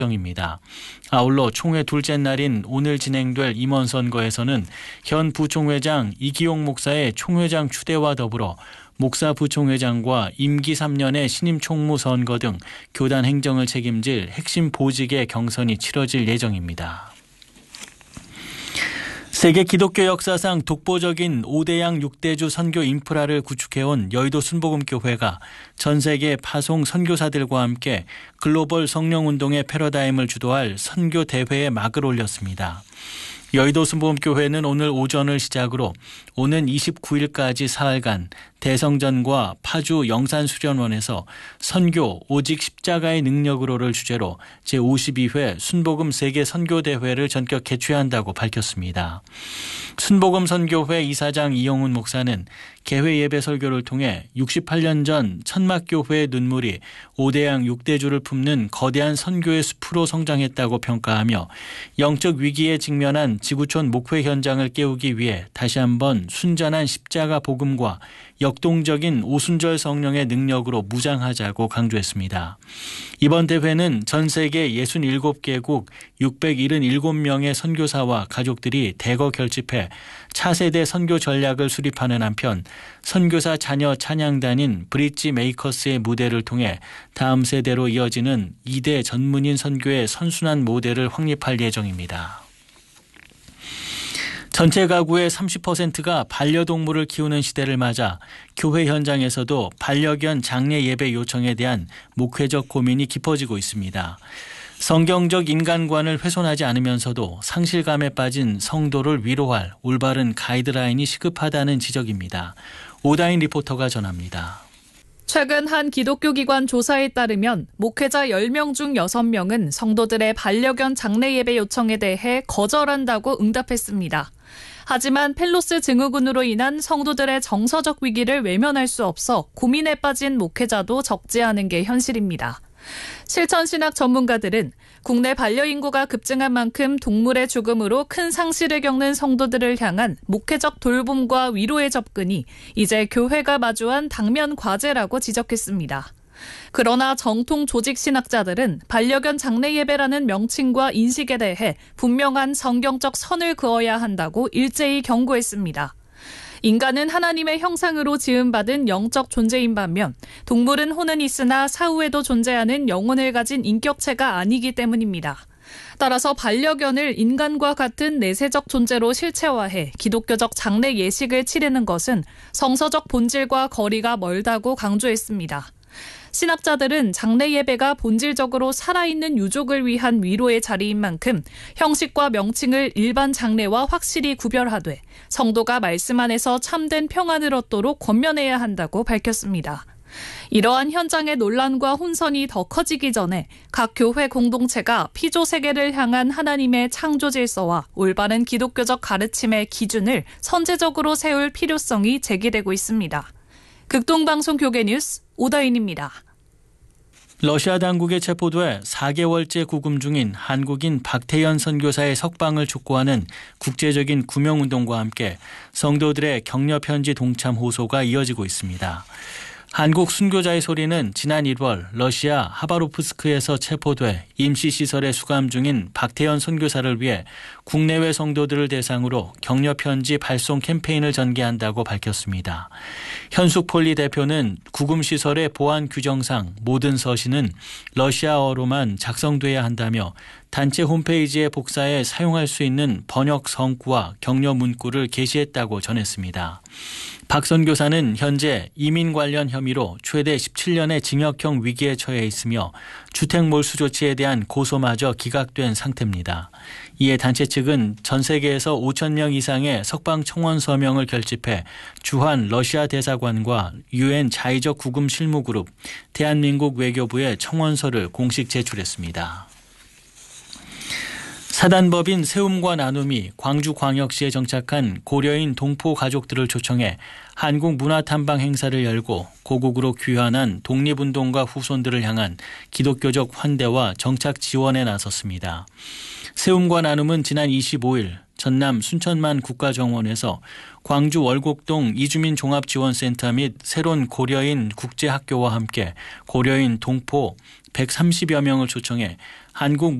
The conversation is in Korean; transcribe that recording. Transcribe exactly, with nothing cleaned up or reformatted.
입니다. 아울러 총회 둘째 날인 오늘 진행될 임원 선거에서는 현 부총회장 이기용 목사의 총회장 추대와 더불어 목사 부총회장과 임기 삼 년의 신임 총무 선거 등 교단 행정을 책임질 핵심 보직의 경선이 치러질 예정입니다. 세계 기독교 역사상 독보적인 오대양 육대주 선교 인프라를 구축해온 여의도 순복음교회가 전 세계 파송 선교사들과 함께 글로벌 성령운동의 패러다임을 주도할 선교 대회에 막을 올렸습니다. 여의도 순복음교회는 오늘 오전을 시작으로 오는 이십구 일까지 사흘간 대성전과 파주 영산수련원에서 선교 오직 십자가의 능력으로를 주제로 제오십이 회 순복음 세계 선교대회를 전격 개최한다고 밝혔습니다. 순복음 선교회 이사장 이영훈 목사는 개회 예배 설교를 통해 육십팔 년 전 천막교회의 눈물이 오대양 육대주를 품는 거대한 선교의 숲으로 성장했다고 평가하며 영적 위기에 직면한 지구촌 목회 현장을 깨우기 위해 다시 한번 순전한 십자가 복음과 역동적인 오순절 성령의 능력으로 무장하자고 강조했습니다. 이번 대회는 전 세계 예순일곱 개국 육백칠십칠 명의 선교사와 가족들이 대거 결집해 차세대 선교 전략을 수립하는 한편 선교사 자녀 찬양단인 브릿지 메이커스의 무대를 통해 다음 세대로 이어지는 이 대 전문인 선교의 선순환 모델을 확립할 예정입니다. 전체 가구의 삼십 퍼센트가 반려동물을 키우는 시대를 맞아 교회 현장에서도 반려견 장례 예배 요청에 대한 목회적 고민이 깊어지고 있습니다. 성경적 인간관을 훼손하지 않으면서도 상실감에 빠진 성도를 위로할 올바른 가이드라인이 시급하다는 지적입니다. 오다인 리포터가 전합니다. 최근 한 기독교 기관 조사에 따르면 목회자 열 명 중 여섯 명은 성도들의 반려견 장례 예배 요청에 대해 거절한다고 응답했습니다. 하지만 펠로스 증후군으로 인한 성도들의 정서적 위기를 외면할 수 없어 고민에 빠진 목회자도 적지 않은 게 현실입니다. 실천신학 전문가들은 국내 반려인구가 급증한 만큼 동물의 죽음으로 큰 상실을 겪는 성도들을 향한 목회적 돌봄과 위로의 접근이 이제 교회가 마주한 당면 과제라고 지적했습니다. 그러나 정통 조직 신학자들은 반려견 장례 예배라는 명칭과 인식에 대해 분명한 성경적 선을 그어야 한다고 일제히 경고했습니다. 인간은 하나님의 형상으로 지음받은 영적 존재인 반면 동물은 혼은 있으나 사후에도 존재하는 영혼을 가진 인격체가 아니기 때문입니다. 따라서 반려견을 인간과 같은 내세적 존재로 실체화해 기독교적 장례 예식을 치르는 것은 성서적 본질과 거리가 멀다고 강조했습니다. 신학자들은 장례 예배가 본질적으로 살아있는 유족을 위한 위로의 자리인 만큼 형식과 명칭을 일반 장례와 확실히 구별하되 성도가 말씀 안에서 참된 평안을 얻도록 권면해야 한다고 밝혔습니다. 이러한 현장의 논란과 혼선이 더 커지기 전에 각 교회 공동체가 피조 세계를 향한 하나님의 창조 질서와 올바른 기독교적 가르침의 기준을 선제적으로 세울 필요성이 제기되고 있습니다. 극동방송 교계뉴스 오다인입니다. 러시아 당국에 체포돼 사 개월째 구금 중인 한국인 박태현 선교사의 석방을 촉구하는 국제적인 구명운동과 함께 성도들의 격려 편지 동참 호소가 이어지고 있습니다. 한국 순교자의 소리는 지난 일월 러시아 하바로프스크에서 체포돼 임시시설에 수감 중인 박태현 선교사를 위해 국내외 성도들을 대상으로 격려 편지 발송 캠페인을 전개한다고 밝혔습니다. 현숙폴리 대표는 구금시설의 보안 규정상 모든 서신은 러시아어로만 작성돼야 한다며 단체 홈페이지에 복사해 사용할 수 있는 번역 성구와 격려 문구를 게시했다고 전했습니다. 박 선교사는 현재 이민 관련 혐의로 최대 십칠 년의 징역형 위기에 처해 있으며 주택 몰수 조치에 대한 고소마저 기각된 상태입니다. 이에 단체 측은 전 세계에서 오천 명 이상의 석방 청원 서명을 결집해 주한 러시아 대사관과 유엔 자의적 구금 실무그룹, 대한민국 외교부에 청원서를 공식 제출했습니다. 사단법인 세움과 나눔이 광주광역시에 정착한 고려인 동포 가족들을 초청해 한국문화탐방 행사를 열고 고국으로 귀환한 독립운동가 후손들을 향한 기독교적 환대와 정착 지원에 나섰습니다. 세움과 나눔은 지난 이십오 일 전남 순천만 국가정원에서 광주 월곡동 이주민 종합지원센터 및 새로운 고려인 국제학교와 함께 고려인 동포 백삼십여 명을 초청해 한국